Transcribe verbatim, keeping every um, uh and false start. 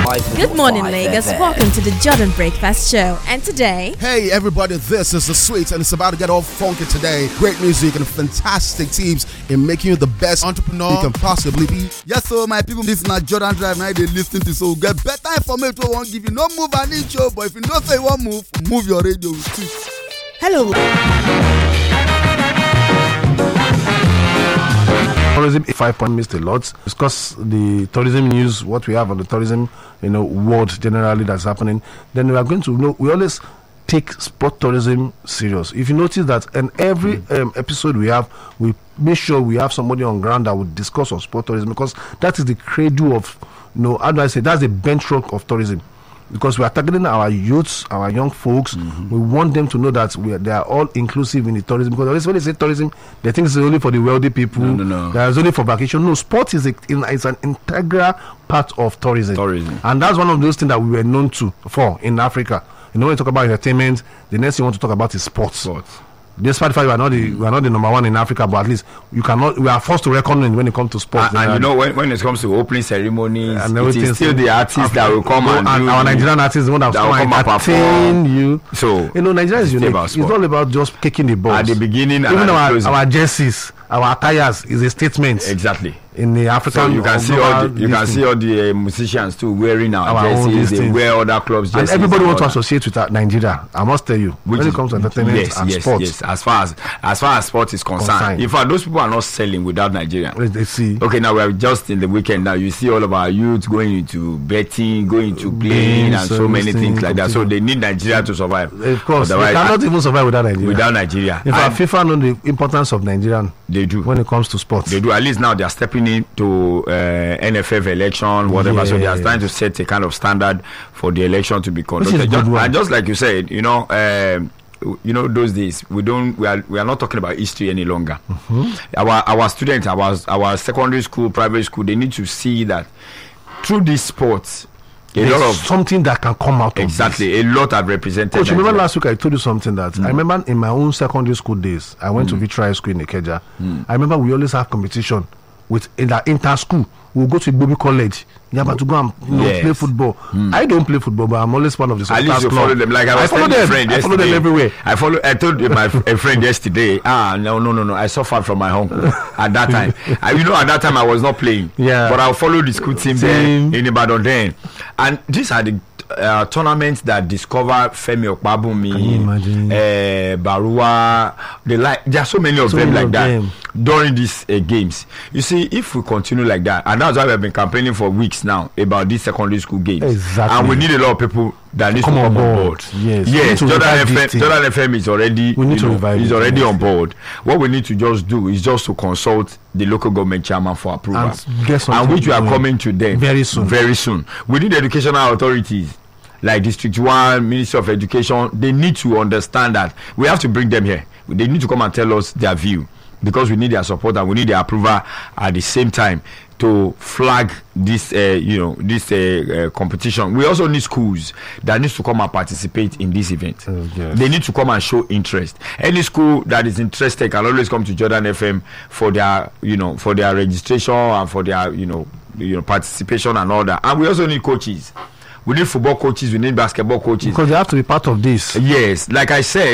Good morning, Lagos. Welcome to the Jordan Breakfast Show. And today... Hey, everybody, this is The Sweets, and it's about to get all funky today. Great music and fantastic teams in making you the best entrepreneur you can possibly be. Yes, so my people, this is not Jordan Drive. Now they listen to, so get better information. We won't give you no move an inch, but if you don't say one move, move your radio. Hello. Tourism, if I promised a lot, discuss the tourism news, what we have on the tourism, you know, world generally that's happening. Then we are going to you know we always take sport tourism serious. If you notice that in every mm. um, episode we have, we make sure we have somebody on ground that will discuss on sport tourism, because that is the cradle of, you know, how do I say, that's the benchmark of tourism. Because we are targeting our youths, our young folks. Mm-hmm. We want them to know that we are, they are all inclusive in the tourism. Because when they say tourism, they think it's only for the wealthy people. No, no, no. That is only for vacation. No, sport is a, it's an integral part of tourism. Tourism. And that's one of those things that we were known to for in Africa. You know, when you talk about entertainment, the next thing you want to talk about is sports. Sports. Despite the fact we are not the we are not the number one in Africa, but at least you cannot we are forced to reckon when it comes to sports. And, and you know, when, when it comes to opening ceremonies, and it is still the artists that will come and, and do our Nigerian artists, the one that, that will come and entertain you. So you know, Nigeria is unique. It's not about just kicking the ball. At the beginning, even and our, our jerseys, our attires is a statement. Exactly. In the African, so you can see all the, you can see all the uh, musicians too wearing our, our jerseys. They wear other clubs jerseys. And everybody wants to associate with uh, Nigeria. I must tell you, Which when is, it comes to entertainment yes, and yes, sports, yes. As far as as far as sport is concerned, concerned. In fact, those people are not selling without Nigeria. They see. Okay, now we are just in the weekend. Now you see all of our youth going into betting, going into playing, and so many things like that. So they need Nigeria to survive. Of course, Otherwise, they cannot even survive without Nigeria. Without Nigeria. In fact, FIFA know the importance of Nigerian. They do when it comes to sports. They do. At least now they are stepping into uh, N F F election, whatever. Yes. So they are trying to set a kind of standard for the election to be conducted. Just, and just like you said, you know, um, you know, those days we don't, we are, we are not talking about history any longer. Mm-hmm. Our our students, our our secondary school, private school, they need to see that through these sports, a There's lot of something that can come out exactly of this. A lot have represented. Coach, remember last week I told you something that mm. I remember in my own secondary school days. I went mm. to Victory High School in Ikeja. Mm. I remember we always have competition with in the inter school. We'll go to Igbobi College. Yeah, but to go and you know, yes. play football. Mm. I don't play football, but I'm always part of the At least you club. follow them. Like I was I follow them. Friend I follow them everywhere. I follow. I told my a friend yesterday. Ah, no, no, no, no. I suffered from my uncle at that time. I, you know, at that time I was not playing. Yeah. But I follow the school team Same. there in Ibadan then, and these are the uh, tournaments that discover Femi Okpabumi, uh, Barua. They like. There are so many of so them many like of that them. during these uh, games. You see, if we continue like that, and that's why we have been campaigning for weeks now about these secondary school games. Exactly. And we need a lot of people that need come to come on board. board. Yes. Yes. Jordan F M, Jordan F M is already. We need to know, revive is it, already yes. on board. What we need to just do is just to consult the local government chairman for approval, and, and which we are coming to them very soon. Very soon. We need educational authorities like District One, Ministry of Education. They need to understand that we have to bring them here. They need to come and tell us their view, because we need their support and we need their approval at the same time to flag this, uh, you know, this uh, uh, competition. We also need schools that needs to come and participate in this event. Oh, yes. They need to come and show interest. Any school that is interested can always come to Jordan F M for their, you know, for their registration and for their, you know, you know, participation and all that. And we also need coaches. We need football coaches. We need basketball coaches, because they have to be part of this. Yes, like I said.